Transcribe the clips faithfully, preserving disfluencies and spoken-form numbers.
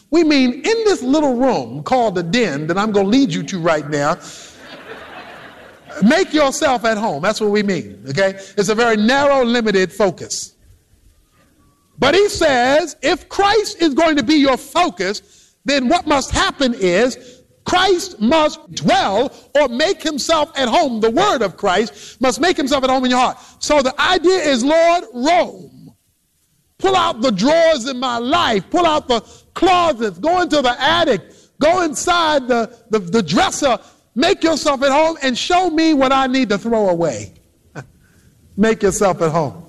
We mean in this little room called the den that I'm going to lead you to right now, make yourself at home. That's what we mean, okay? It's a very narrow, limited focus. But he says, if Christ is going to be your focus, then what must happen is Christ must dwell or make himself at home. The word of Christ must make himself at home in your heart. So the idea is, Lord, roam. Pull out the drawers in my life. Pull out the closets. Go into the attic. Go inside the, the, the dresser. Make yourself at home and show me what I need to throw away. Make yourself at home.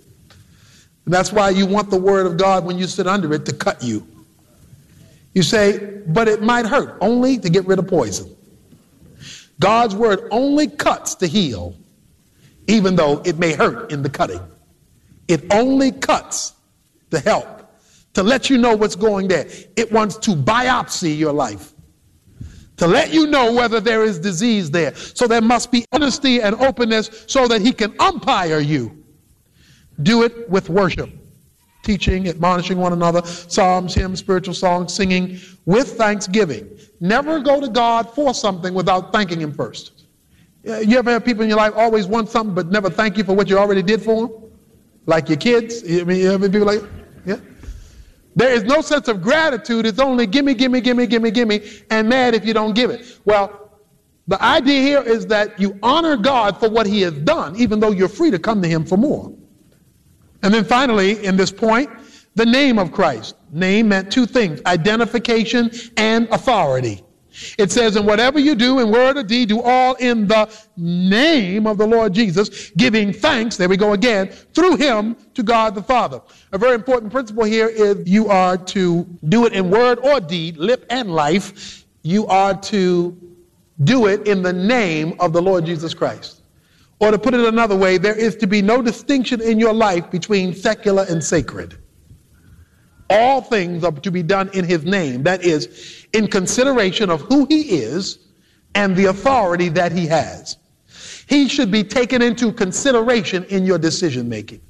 And that's why you want the word of God, when you sit under it, to cut you. You say, but it might hurt, only to get rid of poison. God's word only cuts to heal, even though it may hurt in the cutting. It only cuts to help, to let you know what's going there. It wants to biopsy your life, to let you know whether there is disease there. So there must be honesty and openness so that he can umpire you. Do it with worship, teaching, admonishing one another, psalms, hymns, spiritual songs, singing with thanksgiving. Never go to God for something without thanking him first. You ever have people in your life always want something but never thank you for what you already did for them? Like your kids? I mean, you ever people like, yeah? There is no sense of gratitude. It's only gimme, gimme, gimme, gimme, gimme, and mad if you don't give it. Well, the idea here is that you honor God for what he has done, even though you're free to come to him for more. And then finally, in this point, the name of Christ. Name meant two things: identification and authority. It says, and whatever you do in word or deed, do all in the name of the Lord Jesus, giving thanks, there we go again, through him to God the Father. A very important principle here is you are to do it in word or deed, lip and life. You are to do it in the name of the Lord Jesus Christ. Or to put it another way, there is to be no distinction in your life between secular and sacred. All things are to be done in his name. That is, in consideration of who he is and the authority that he has. He should be taken into consideration in your decision making.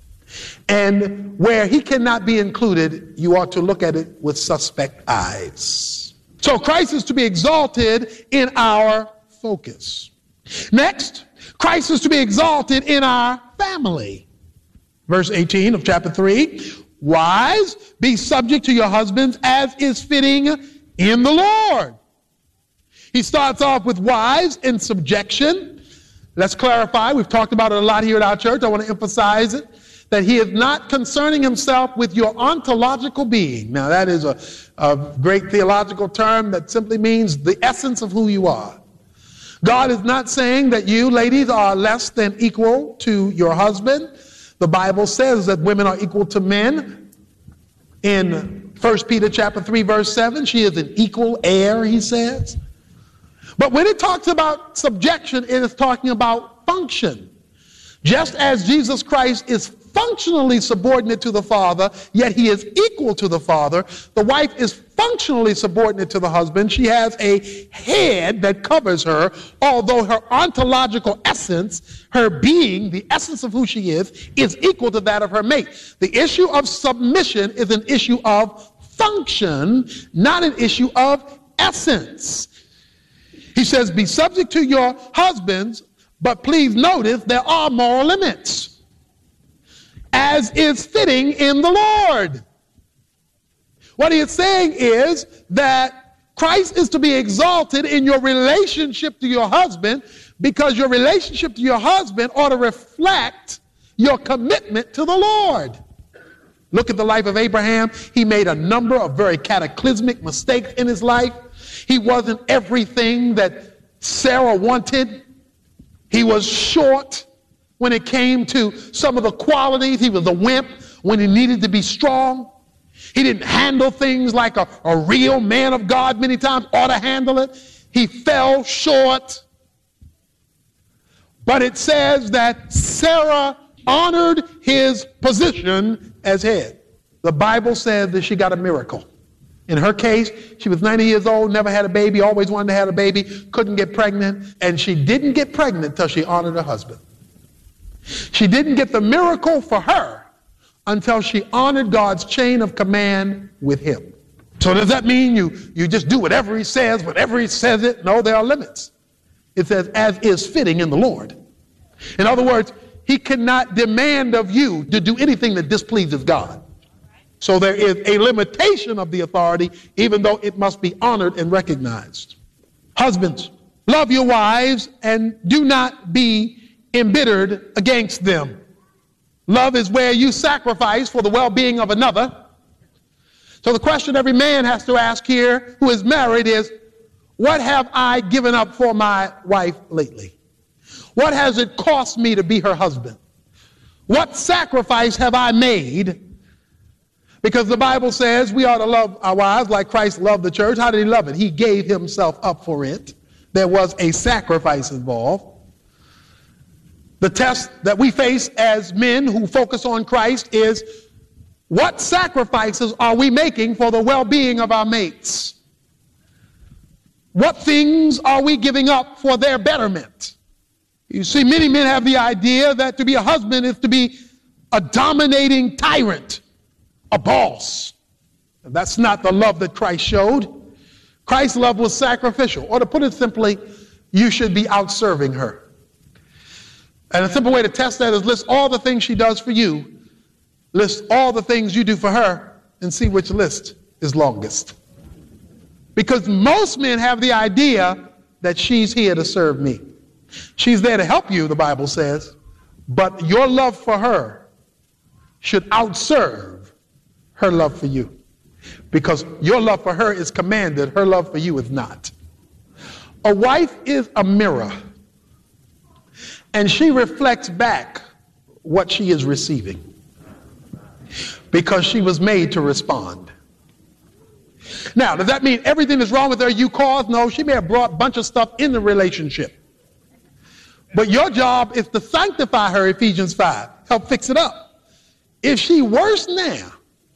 And where he cannot be included, you ought to look at it with suspect eyes. So Christ is to be exalted in our focus. Next, Christ is to be exalted in our family. Verse eighteen of chapter three, wives, be subject to your husbands as is fitting in the Lord. He starts off with wives in subjection. Let's clarify. We've talked about it a lot here at our church. I want to emphasize it, that he is not concerning himself with your ontological being. Now, that is a, a great theological term that simply means the essence of who you are. God is not saying that you, ladies, are less than equal to your husband. The Bible says that women are equal to men. In First Peter chapter three, verse seven, she is an equal heir, he says. But when it talks about subjection, it is talking about function. Just as Jesus Christ is functionally subordinate to the Father, yet he is equal to the Father, the wife is functionally subordinate to the husband. She has a head that covers her, although her ontological essence, her being, the essence of who she is, is equal to that of her mate. The issue of submission is an issue of function, not an issue of essence. He says, be subject to your husbands, but please notice there are moral limits, as is fitting in the Lord. What he is saying is that Christ is to be exalted in your relationship to your husband, because your relationship to your husband ought to reflect your commitment to the Lord. Look at the life of Abraham. He made a number of very cataclysmic mistakes in his life. He wasn't everything that Sarah wanted. He was short when it came to some of the qualities. He was a wimp when he needed to be strong. He didn't handle things like a, a real man of God many times ought to handle it. He fell short. But it says that Sarah honored his position as head. The Bible says that she got a miracle. In her case, she was ninety years old, never had a baby, always wanted to have a baby, couldn't get pregnant, and she didn't get pregnant until she honored her husband. She didn't get the miracle for her until she honored God's chain of command with him. So does that mean you, you just do whatever he says, whatever he says it? No, there are limits. It says, as is fitting in the Lord. In other words, he cannot demand of you to do anything that displeases God. So there is a limitation of the authority, even though it must be honored and recognized. Husbands, love your wives and do not be embittered against them. Love is where you sacrifice for the well-being of another. So the question every man has to ask here who is married is, what have I given up for my wife lately? What has it cost me to be her husband? What sacrifice have I made? Because the Bible says we ought to love our wives like Christ loved the church. How did he love it? He gave himself up for it. There was a sacrifice involved. The test that we face as men who focus on Christ is, what sacrifices are we making for the well-being of our mates? What things are we giving up for their betterment? You see, many men have the idea that to be a husband is to be a dominating tyrant, a boss. And that's not the love that Christ showed. Christ's love was sacrificial. Or to put it simply, you should be out-serving her. And a simple way to test that is list all the things she does for you, list all the things you do for her, and see which list is longest. Because most men have the idea that she's here to serve me. She's there to help you, the Bible says, but your love for her should outserve her love for you. Because your love for her is commanded, her love for you is not. A wife is a mirror, and she reflects back what she is receiving, because she was made to respond. Now, does that mean everything is wrong with her you caused? No, she may have brought a bunch of stuff in the relationship. But your job is to sanctify her, Ephesians five. Help fix it up. If she worse now,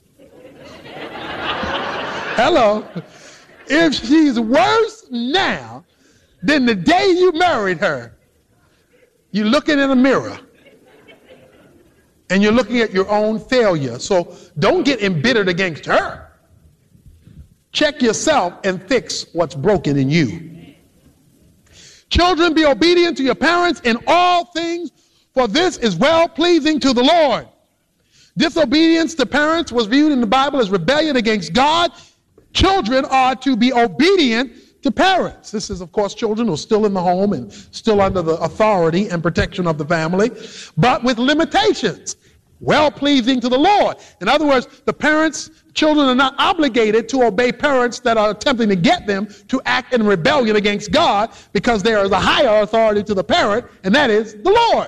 hello, if she's worse now than the day you married her, you're looking in a mirror and you're looking at your own failure. So don't get embittered against her. Check yourself and fix what's broken in you. Children, be obedient to your parents in all things, for this is well-pleasing to the Lord. Disobedience to parents was viewed in the Bible as rebellion against God. Children are to be obedient to parents. This is, of course, children who are still in the home and still under the authority and protection of the family, but with limitations. Well-pleasing to the Lord. In other words, the parents, children are not obligated to obey parents that are attempting to get them to act in rebellion against God, because there is a higher authority to the parent, and that is the Lord.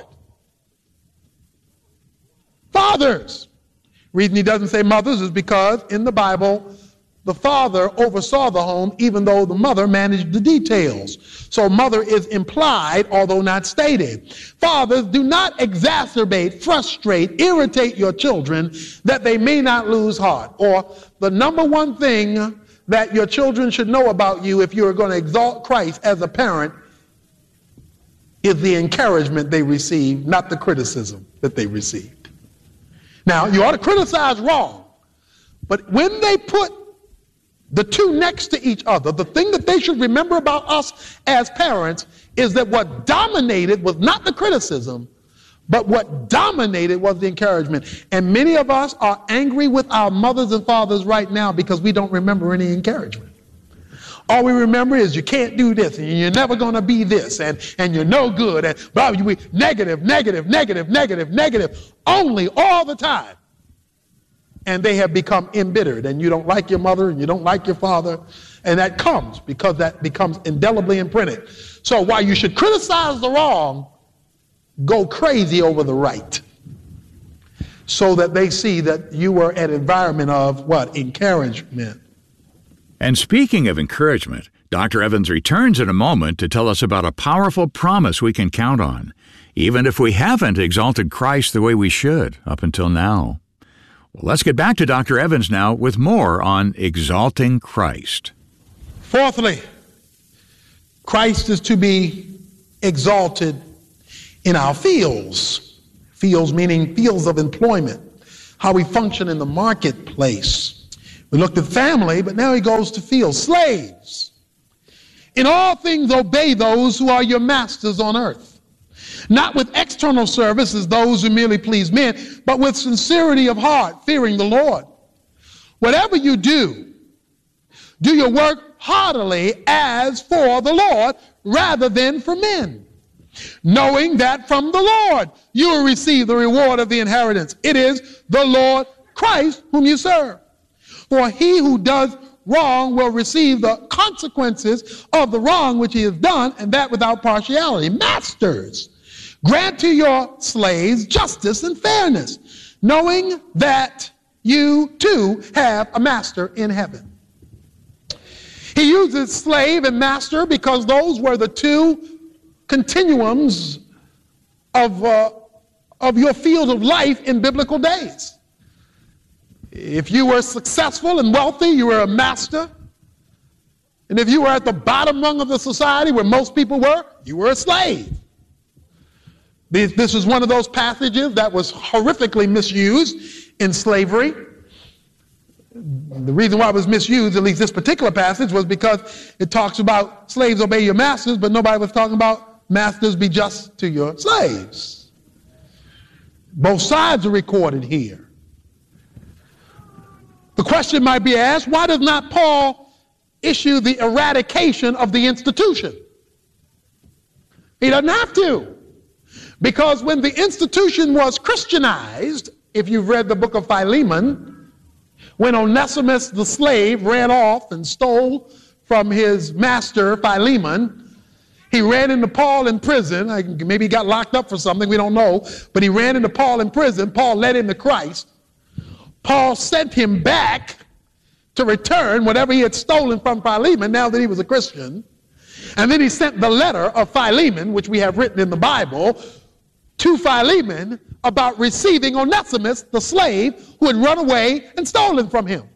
Fathers. Reason he doesn't say mothers is because in the Bible, the father oversaw the home even though the mother managed the details. So mother is implied, although not stated. Fathers, do not exacerbate, frustrate, irritate your children that they may not lose heart. Or the number one thing that your children should know about you if you're going to exalt Christ as a parent is the encouragement they receive, not the criticism that they received. Now, you ought to criticize wrong, but when they put the two next to each other, the thing that they should remember about us as parents is that what dominated was not the criticism, but what dominated was the encouragement. And many of us are angry with our mothers and fathers right now because we don't remember any encouragement. All we remember is you can't do this, and you're never going to be this, and, and you're no good, and blah, blah, blah, negative, negative, negative, negative, negative, only all the time. And they have become embittered, and you don't like your mother and you don't like your father, and that comes because that becomes indelibly imprinted. So while you should criticize the wrong, go crazy over the right, so that they see that you were an environment of what? Encouragement. And speaking of encouragement, Doctor Evans returns in a moment to tell us about a powerful promise we can count on, even if we haven't exalted Christ the way we should up until now. Well, let's get back to Doctor Evans now with more on exalting Christ. Fourthly, Christ is to be exalted in our fields. Fields meaning fields of employment, how we function in the marketplace. We looked at family, but now he goes to field. Slaves, in all things obey those who are your masters on earth, not with external service as those who merely please men, but with sincerity of heart, fearing the Lord. Whatever you do, do your work heartily as for the Lord rather than for men, knowing that from the Lord you will receive the reward of the inheritance. It is the Lord Christ whom you serve. For he who does wrong will receive the consequences of the wrong which he has done, and that without partiality. Masters, grant to your slaves justice and fairness, knowing that you too have a master in heaven. He uses slave and master because those were the two continuums of, uh, of your field of life in biblical days. If you were successful and wealthy, you were a master. And if you were at the bottom rung of the society where most people were, you were a slave. This, this is one of those passages that was horrifically misused in slavery. The reason why it was misused, at least this particular passage, was because it talks about slaves obey your masters, but nobody was talking about masters be just to your slaves. Both sides are recorded here. The question might be asked, why does not Paul issue the eradication of the institution? He doesn't have to. Because when the institution was Christianized, if you've read the book of Philemon, when Onesimus the slave ran off and stole from his master Philemon, he ran into Paul in prison. Maybe he got locked up for something, we don't know. But he ran into Paul in prison. Paul led him to Christ. Paul sent him back to return whatever he had stolen from Philemon now that he was a Christian. And then he sent the letter of Philemon, which we have written in the Bible, to Philemon about receiving Onesimus, the slave, who had run away and stolen from him.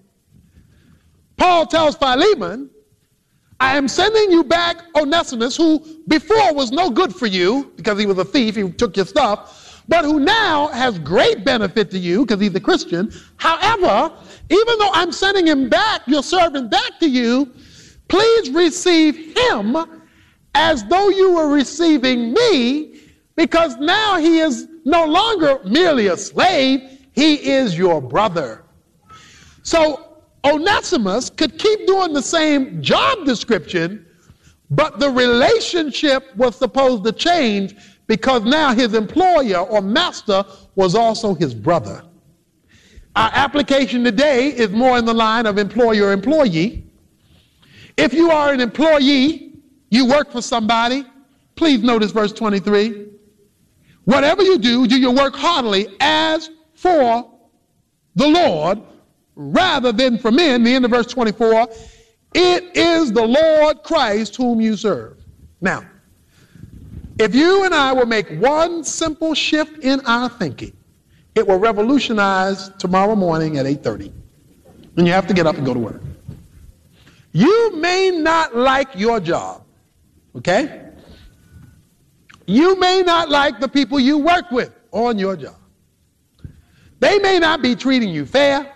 Paul tells Philemon, I am sending you back Onesimus, who before was no good for you because he was a thief, he took your stuff, but who now has great benefit to you because he's a Christian. However, even though I'm sending him back, your servant back to you, please receive him as though you were receiving me, because now he is no longer merely a slave, he is your brother. So Onesimus could keep doing the same job description, but the relationship was supposed to change because now his employer or master was also his brother. Our application today is more in the line of employer-employee. If you are an employee, you work for somebody, please notice verse twenty-three. Whatever you do, do your work heartily as for the Lord rather than for men. The end of verse twenty-four, it is the Lord Christ whom you serve. Now, if you and I will make one simple shift in our thinking, it will revolutionize tomorrow morning at eight thirty. And you have to get up and go to work. You may not like your job, okay? You may not like the people you work with on your job. They may not be treating you fair,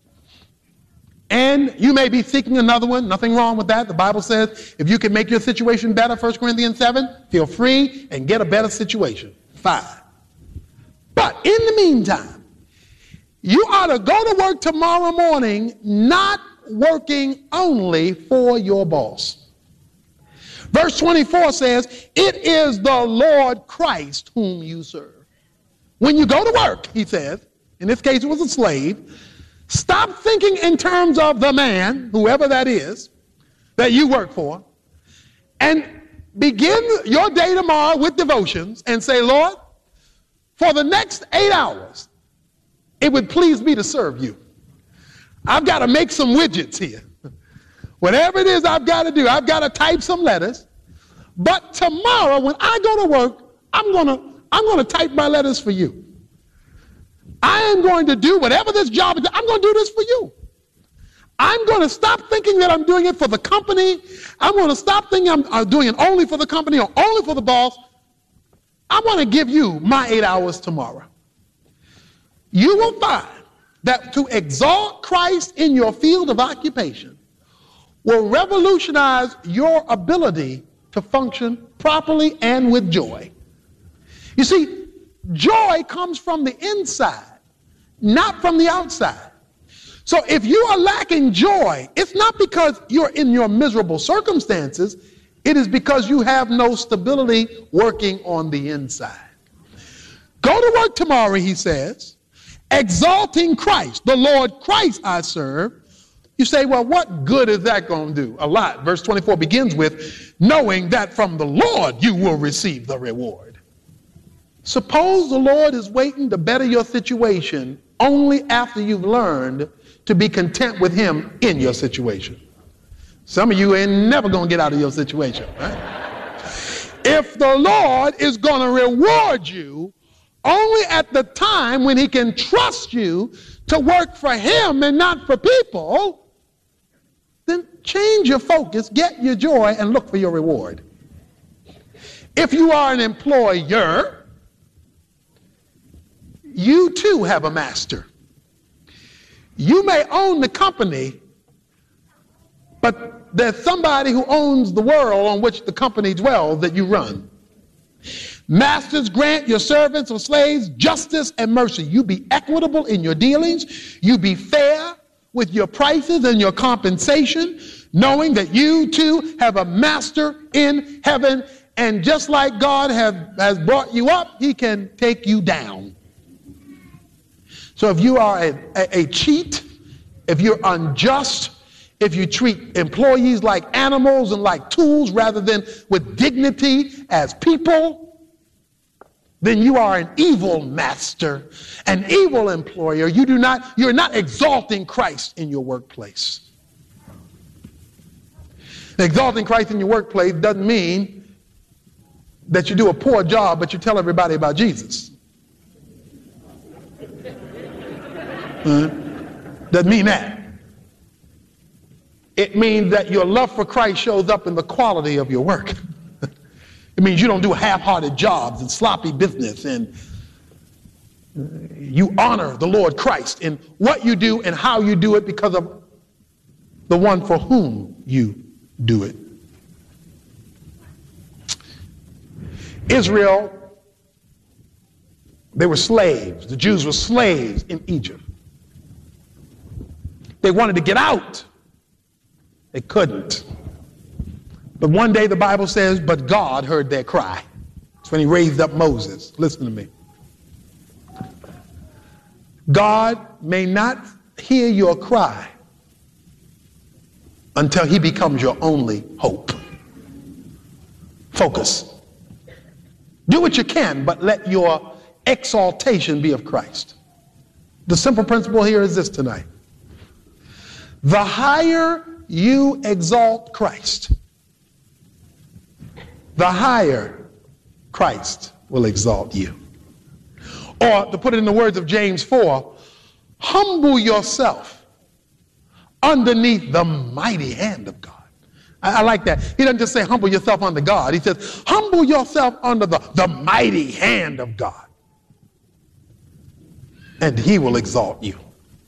and you may be seeking another one. Nothing wrong with that. The Bible says if you can make your situation better, First Corinthians seven, feel free and get a better situation. Fine. But in the meantime, you ought to go to work tomorrow morning not working only for your boss. Verse twenty-four says, it is the Lord Christ whom you serve. When you go to work, he says, in this case it was a slave, stop thinking in terms of the man, whoever that is, that you work for, and begin your day tomorrow with devotions and say, Lord, for the next eight hours, it would please me to serve you. I've got to make some widgets here. Whatever it is I've got to do, I've got to type some letters. But tomorrow, when I go to work, I'm going to I'm going to type my letters for you. I am going to do whatever this job is. I'm going to do this for you. I'm going to stop thinking that I'm doing it for the company. I'm going to stop thinking I'm, I'm doing it only for the company or only for the boss. I want to give you my eight hours tomorrow. You will find that to exalt Christ in your field of occupation will revolutionize your ability to function properly and with joy. You see, joy comes from the inside, not from the outside. So if you are lacking joy, it's not because you're in your miserable circumstances, it is because you have no stability working on the inside. Go to work tomorrow, he says, exalting Christ, the Lord Christ I serve. You say, well, what good is that going to do? A lot. Verse twenty-four begins with, knowing that from the Lord you will receive the reward. Suppose the Lord is waiting to better your situation only after you've learned to be content with him in your situation. Some of you ain't never going to get out of your situation, right? If the Lord is going to reward you only at the time when he can trust you to work for him and not for people, then change your focus, get your joy, and look for your reward. If you are an employer, you too have a master. You may own the company, but there's somebody who owns the world on which the company dwells that you run. Masters, grant your servants or slaves justice and mercy. You be equitable in your dealings. You be fair with your prices and your compensation, knowing that you too have a master in heaven. And just like God have, has brought you up, he can take you down. So if you are a, a, a cheat, if you're unjust, if you treat employees like animals and like tools rather than with dignity as people, then you are an evil master, an evil employer. You do not, you're not exalting Christ in your workplace. Exalting Christ in your workplace doesn't mean that you do a poor job, but you tell everybody about Jesus. Uh, doesn't mean that. It means that your love for Christ shows up in the quality of your work. It means you don't do half-hearted jobs and sloppy business, and you honor the Lord Christ in what you do and how you do it because of the one for whom you do it. Israel, they were slaves. The Jews were slaves in Egypt. They wanted to get out. They couldn't. But one day the Bible says, but God heard their cry. That's when he raised up Moses. Listen to me. God may not hear your cry until he becomes your only hope. Focus. Do what you can, but let your exaltation be of Christ. The simple principle here is this tonight. The higher you exalt Christ, the higher Christ will exalt you. Or to put it in the words of James four, humble yourself underneath the mighty hand of God. I, I like that. He doesn't just say humble yourself under God. He says humble yourself under the, the mighty hand of God. And he will exalt you.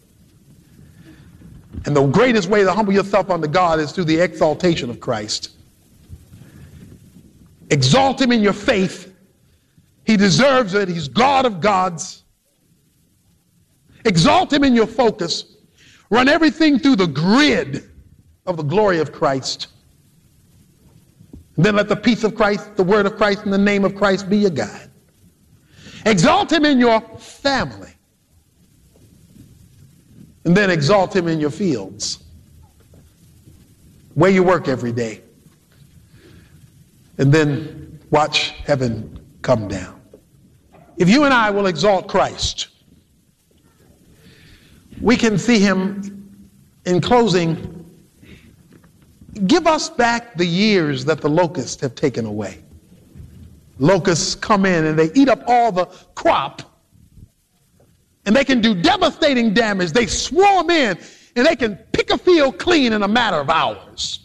And the greatest way to humble yourself under God is through the exaltation of Christ. Exalt him in your faith. He deserves it. He's God of gods. Exalt him in your focus. Run everything through the grid of the glory of Christ. And then let the peace of Christ, the word of Christ, and the name of Christ be your guide. Exalt him in your family. And then exalt him in your fields, where you work every day. And then watch heaven come down. If you and I will exalt Christ, we can see him in closing. Give us back the years that the locusts have taken away. Locusts come in and they eat up all the crop. And they can do devastating damage. They swarm in and they can pick a field clean in a matter of hours.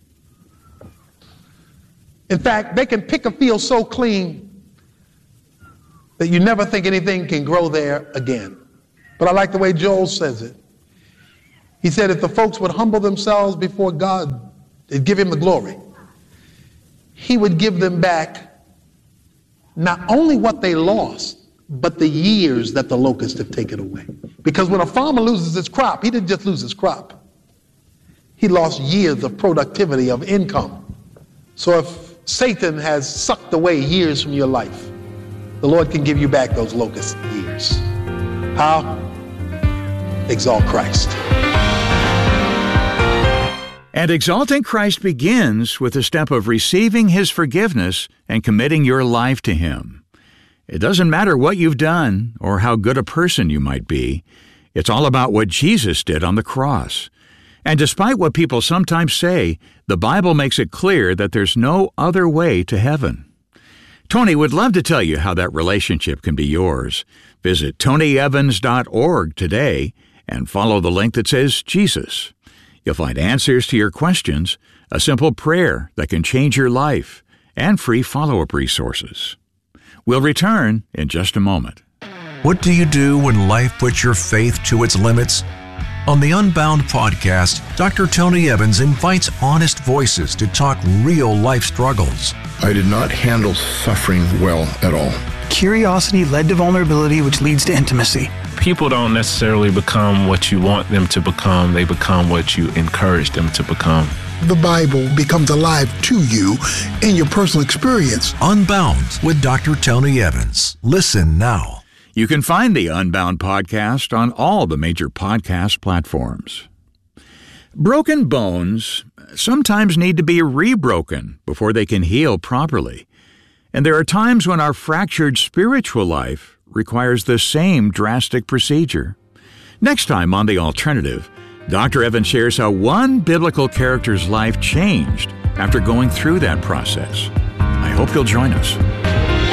In fact, they can pick a field so clean that you never think anything can grow there again. But I like the way Joel says it. He said if the folks would humble themselves before God and give him the glory, he would give them back not only what they lost, but the years that the locusts have taken away. Because when a farmer loses his crop, he didn't just lose his crop. He lost years of productivity, of income. So if Satan has sucked away years from your life, the Lord can give you back those locust years. How? Exalt Christ. And exalting Christ begins with the step of receiving his forgiveness and committing your life to him. It doesn't matter what you've done or how good a person you might be. It's all about what Jesus did on the cross. And despite what people sometimes say, the Bible makes it clear that there's no other way to heaven. Tony would love to tell you how that relationship can be yours. Visit tony evans dot org today and follow the link that says Jesus. You'll find answers to your questions, a simple prayer that can change your life, and free follow-up resources. We'll return in just a moment. What do you do when life puts your faith to its limits? On the Unbound podcast, Doctor Tony Evans invites honest voices to talk real life struggles. I did not handle suffering well at all. Curiosity led to vulnerability, which leads to intimacy. People don't necessarily become what you want them to become. They become what you encourage them to become. The Bible becomes alive to you in your personal experience. Unbound with Doctor Tony Evans. Listen now. You can find the Unbound podcast on all the major podcast platforms. Broken bones sometimes need to be rebroken before they can heal properly. And there are times when our fractured spiritual life requires the same drastic procedure. Next time on The Alternative, Doctor Evans shares how one biblical character's life changed after going through that process. I hope you'll join us.